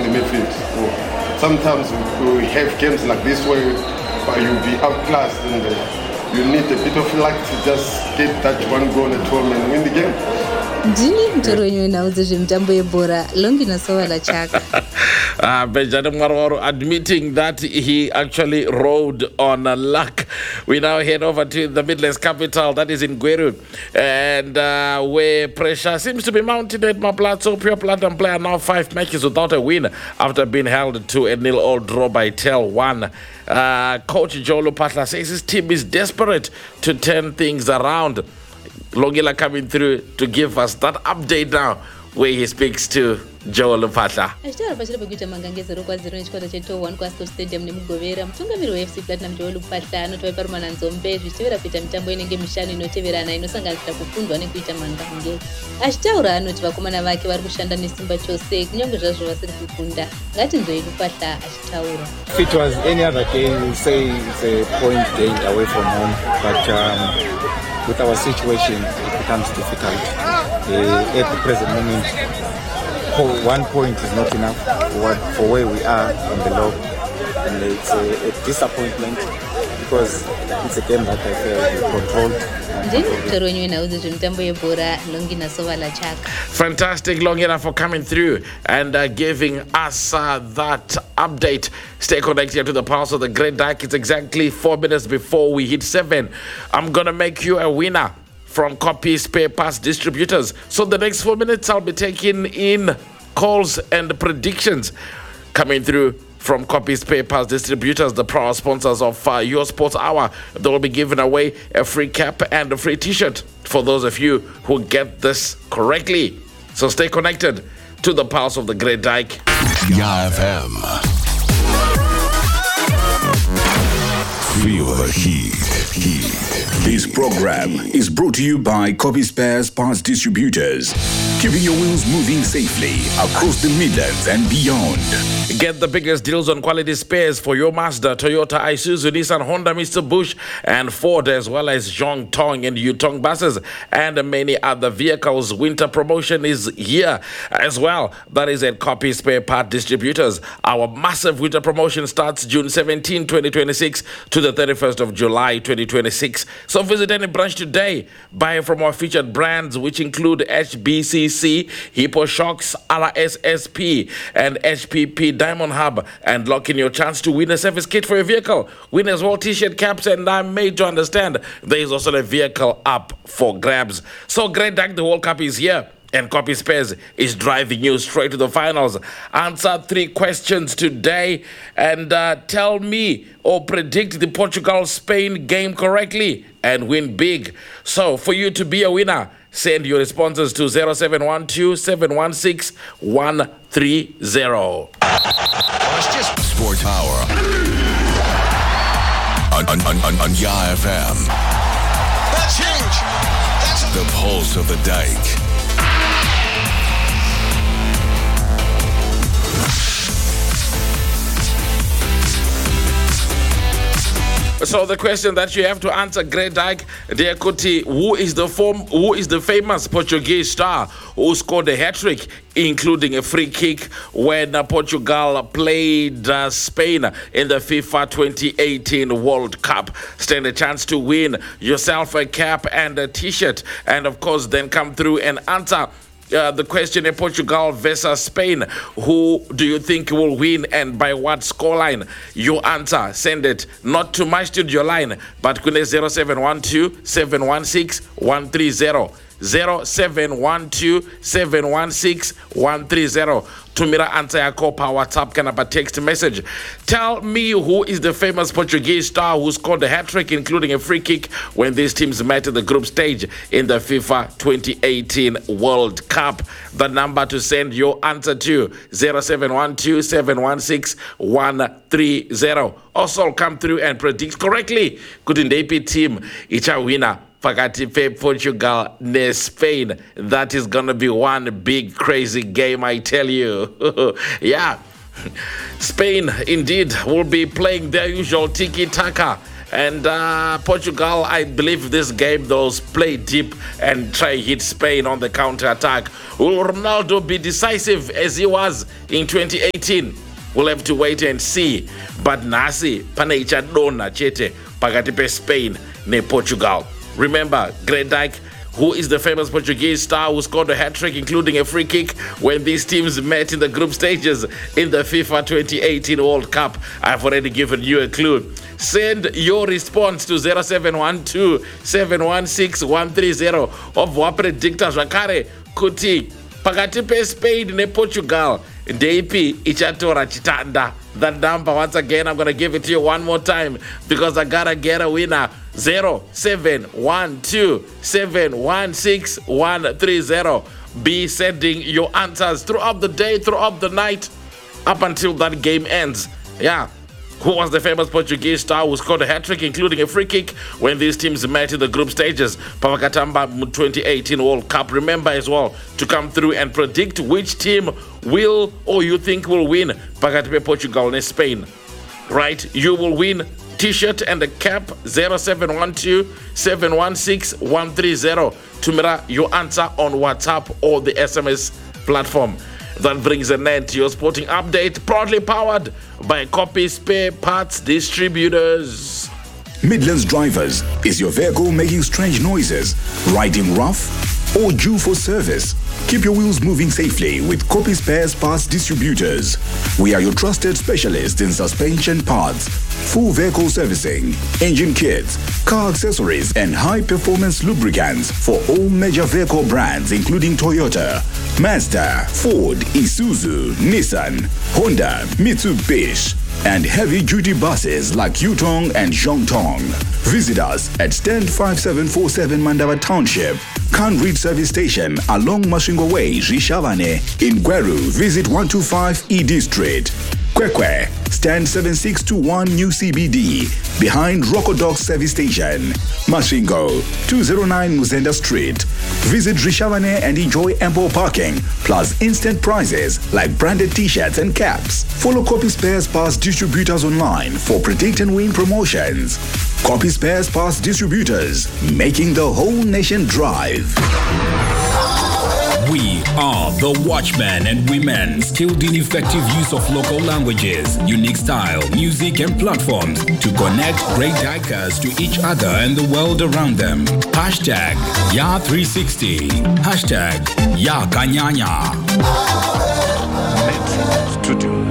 midfield. So sometimes we have games like this where you'll be outclassed and you need a bit of luck to just get that one goal at home and win the game. Ndini mtoro wenyewe nauze zvemitambo yebhora Longina Sovala Chaka. Benjamin Marwaro admitting that he actually rode on luck. We now head over to the Midlands capital, that is in Gweru, and where pressure seems to be mounted at Maplazo. Pure Platinum player now 5 matches without a win after being held to a 0-0 draw by Tel 1. Coach Joe Lupatla says his team is desperate to turn things around. Longila coming through to give us that update now, where he speaks to Joe Lupatla. Achitara pachiro pekuita mangangezero kwa 0 nechikwata cheto 1 kwaSport Stadium nemugovera. Mutungamiri weFC Platinum Joe Lupatla anotova parumana nzombe zvichitevera kuita mitambo inenge mishanu inoteverana inosanganisira kukundwa nekuita mangange. Achitaura anoti vakomana vake vari kushanda nesimba chose kunyange zvazvo vasiri kukunda. Ngatinzwei Lupatla achitaura. If it was any other game, we say it's a point gained away from home, but with our situation, it becomes difficult. At the present moment, 1 point is not enough for where we are on the log, and it's a disappointment because it's a game that I feel controlled. Fantastic, Longina, for coming through and giving us that update. Stay connected to the pulse of the Great Dyke. It's exactly 4 minutes before we hit 7. I'm gonna make you a winner from Copy Spare Parts Distributors. So the next 4 minutes I'll be taking in calls and predictions coming through from Copy Spare Parts Distributors, the proud sponsors of Your Sports Hour. They will be giving away a free cap and a free t-shirt for those of you who get this correctly. So stay connected to the pulse of the Great Dyke. YA FM. Feel the heat. This program is brought to you by Copy Spares Parts Distributors, keeping your wheels moving safely across the Midlands and beyond. Get the biggest deals on quality spares for your Mazda, Toyota, Isuzu, Nissan, Honda, Mr. Bush, and Ford, as well as Zhongtong and Yutong buses and many other vehicles. Winter promotion is here as well. That is at Copy Spare Part Distributors. Our massive winter promotion starts June 17, 2026 to the 31st of July, 2026. So visit any branch today. Buy from our featured brands, which include HBCC, Hippo Shocks, RSSP, and HPP Diamond Hub, and lock in your chance to win a service kit for your vehicle. Win as well t-shirt, caps, and I'm made to understand there is also a vehicle up for grabs. So Great Dyke, the World Cup is here, and Copy Spares is driving you straight to the finals. Answer 3 questions today and tell me or predict the Portugal-Spain game correctly and win big. So for you to be a winner, send your responses to 0712 716 130. Sports Hour on YA FM. That's huge. That's The pulse of the Dyke. So the question that you have to answer, Great Dyke, dear Kuti, who is the famous Portuguese star who scored a hat-trick, including a free kick when Portugal played Spain in the FIFA 2018 World Cup? Stand a chance to win yourself a cap and a t-shirt, and of course then come through and answer the question in Portugal versus Spain. Who do you think will win and by what scoreline? Your answer, send it not to my studio line, but kune 0712 716 130. 0712 716 130. Tumira answer yako pa WhatsApp kana pa text message. Tell me who is the famous Portuguese star who scored a hat-trick, including a free kick, when these teams met at the group stage in the FIFA 2018 World Cup. The number to send your answer to 0712 716 130. Also come through and predict correctly. Kutindeipi team icha winner pakati pe Portugal ne Spain. That is gonna be one big crazy game, I tell you. Yeah, Spain indeed will be playing their usual tiki-taka And Portugal, I believe this game, they'll play deep and try hit Spain on the counter-attack. Will Ronaldo be decisive as he was in 2018? We'll have to wait and see. But nasi pane ichadona chete pakati pe Spain ne Portugal. Remember, Grey Dyke, who is the famous Portuguese star who scored a hat-trick, including a free kick, when these teams met in the group stages in the FIFA 2018 World Cup. I've already given you a clue. Send your response to 0712-716-130 of what predictors zvakare kuti pakati pe Spain ne Portugal ndeipi ichatora chitanda. That number, once again, I'm going to give it to you one more time because I gotta get a winner. 0712-716-130. Be sending your answers throughout the day, throughout the night, up until that game ends. Yeah. Who was the famous Portuguese star who scored a hat-trick, including a free kick, when these teams met in the group stages? Pavakatamba 2018 World Cup. Remember as well to come through and predict which team will or you think will win Pakatipe Portugal and Spain. Right? You will win T-shirt and a cap. 0712-716-130. Tumira your answer on WhatsApp or the SMS platform. That brings an end to your sporting update, proudly powered by Copy Spare Parts Distributors. Midlands Drivers. Is your vehicle making strange noises, riding rough, or due for service? Keep your wheels moving safely with Copy Spares Parts Distributors. We are your trusted specialists in suspension parts, full vehicle servicing, engine kits, car accessories, and high-performance lubricants for all major vehicle brands including Toyota, Mazda, Ford, Isuzu, Nissan, Honda, Mitsubishi, and heavy-duty buses like Yutong and Zhongtong. Visit us at Stand 5747 Mandava Township, Kanrit Service Station along Mashingo Way, Rishavane. In Gweru, visit 125 ED Street. Kwekwe, Stand 7621 New CBD, behind Rocco Service Station. Mashingo, 209 Muzenda Street. Visit Rishavane and enjoy ample parking, plus instant prizes like branded t-shirts and caps. Follow Copy Spares Parts Distributors online for predict and win promotions. Copy Spares Parts Distributors, making the whole nation drive. We are the Watchmen and Women, skilled in effective use of local languages, unique style, music and platforms to connect great dikers to each other and the world around them. Hashtag Ya360. Hashtag Ya Kanyanya. Studio.